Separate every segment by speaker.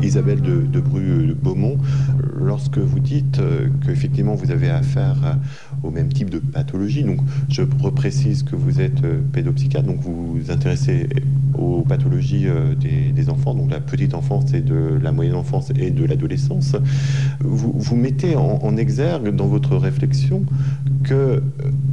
Speaker 1: Isabelle de Bru-Beaumont, lorsque vous dites qu'effectivement vous avez affaire au même type de pathologie, donc je reprécise que vous êtes pédopsychiatre, donc vous vous intéressez aux pathologies des enfants, donc la petite enfance et de la moyenne enfance et de l'adolescence. Vous mettez en exergue dans votre réflexion que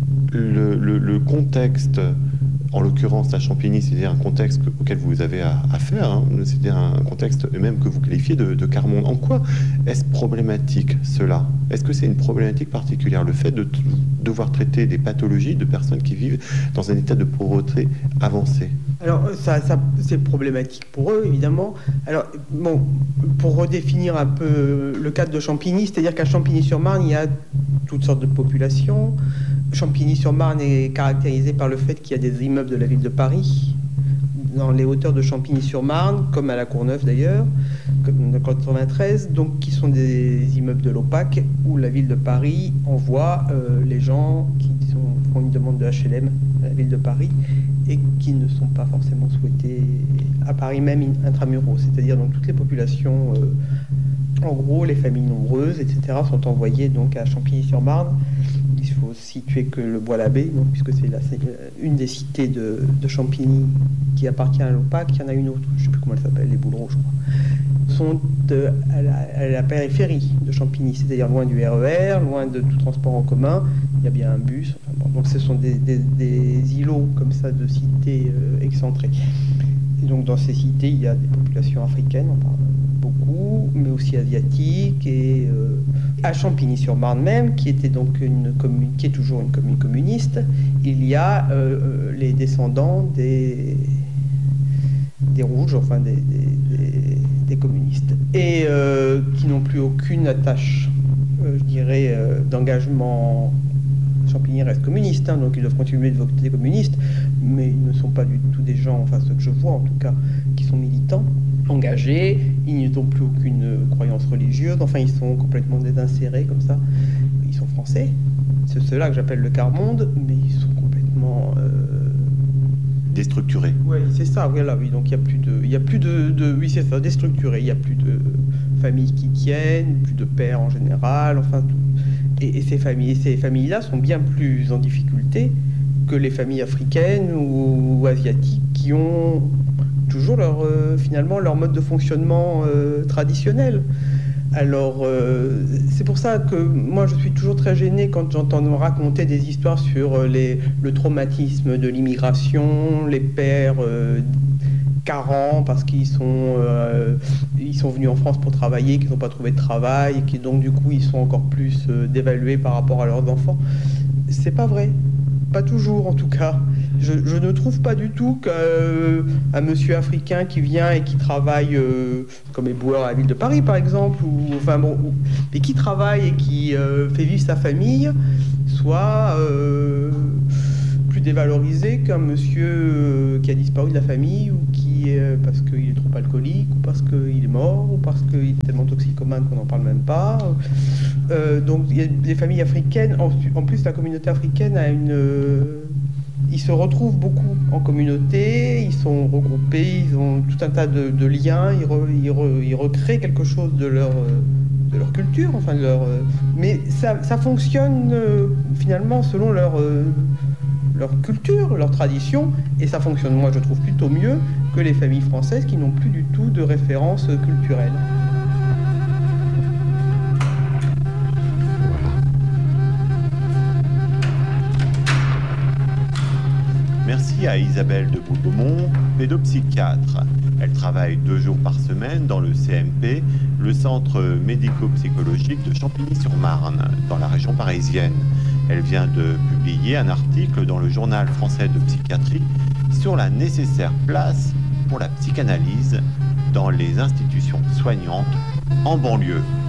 Speaker 1: le contexte, en l'occurrence à Champigny, c'est-à-dire un contexte auquel vous avez affaire, hein, c'est-à-dire un contexte même que vous qualifiez de quart monde. En quoi est-ce problématique cela? Est-ce que c'est une problématique particulière, le fait de devoir traiter des pathologies de personnes qui vivent dans un état de pauvreté avancé?
Speaker 2: Alors, ça c'est problématique pour eux, évidemment. Alors, bon, pour redéfinir un peu le cadre de Champigny, c'est-à-dire qu'à Champigny-sur-Marne, il y a toutes sortes de populations. Champigny-sur-Marne est caractérisé par le fait qu'il y a des immeubles de la ville de Paris, dans les hauteurs de Champigny-sur-Marne, comme à la Courneuve d'ailleurs, comme dans 93, donc qui sont des immeubles de l'OPAC, où la ville de Paris envoie les gens qui font une demande de HLM à la ville de Paris, et qui ne sont pas forcément souhaités à Paris même intramuros, c'est-à-dire dans toutes les populations, en gros les familles nombreuses, etc., sont envoyées donc à Champigny-sur-Marne. Il faut situer que le Bois-l'Abbé, donc, puisque c'est une des cités de Champigny qui appartient à l'OPAC. Il y en a une autre, je ne sais plus comment elle s'appelle, les Boulereaux, je crois, sont à la périphérie de Champigny, c'est-à-dire loin du RER, loin de tout transport en commun. Il y a bien un bus. Enfin, bon, donc ce sont des îlots comme ça de cités excentrées. Et donc dans ces cités, il y a des populations africaines, on parle beaucoup, mais aussi asiatiques, et à Champigny-sur-Marne même, qui était donc une commune, qui est toujours une commune communiste, il y a les descendants des rouges, enfin des communistes, et qui n'ont plus aucune attache, je dirais, d'engagement. Champigny reste communiste, hein, donc ils doivent continuer de voter communistes, mais ils ne sont pas du tout des gens, enfin ceux que je vois en tout cas, qui sont militants, engagés. Ils n'ont plus aucune croyance religieuse, enfin ils sont complètement désinsérés comme ça. Ils sont français, c'est ceux-là que j'appelle le quart-monde, mais ils sont complètement
Speaker 1: déstructurés.
Speaker 2: Oui, c'est ça, voilà, oui, donc il y a plus de oui, c'est ça, déstructuré, il n'y a plus de familles qui tiennent, plus de pères en général, enfin tout. Et ces familles-là sont bien plus en difficulté que les familles africaines ou asiatiques qui ont toujours finalement leur mode de fonctionnement traditionnel. Alors, c'est pour ça que moi je suis toujours très gêné quand j'entends raconter des histoires sur le traumatisme de l'immigration, les pères carents parce qu'ils sont venus en France pour travailler, qu'ils n'ont pas trouvé de travail, et qui donc du coup ils sont encore plus dévalués par rapport à leurs enfants. C'est pas vrai, pas toujours en tout cas. Je ne trouve pas du tout qu'un monsieur africain qui vient et qui travaille comme éboueur à la ville de Paris par exemple, mais qui travaille et qui fait vivre sa famille, soit plus dévalorisé qu'un monsieur qui a disparu de la famille, ou qui parce qu'il est trop alcoolique, ou parce qu'il est mort, ou parce qu'il est tellement toxicomane qu'on n'en parle même pas. Donc il y a des familles africaines, en plus la communauté africaine ils se retrouvent beaucoup en communauté, ils sont regroupés, ils ont tout un tas de liens, ils recréent quelque chose de leur culture, enfin mais ça fonctionne finalement selon leur culture, leur tradition, et ça fonctionne, moi je trouve, plutôt mieux que les familles françaises qui n'ont plus du tout de référence culturelle.
Speaker 1: Merci à Isabelle de Bru-Beaumont, pédopsychiatre. Elle travaille 2 jours par semaine dans le CMP, le centre médico-psychologique de Champigny-sur-Marne, dans la région parisienne. Elle vient de publier un article dans le journal français de psychiatrie sur la nécessaire place pour la psychanalyse dans les institutions soignantes en banlieue.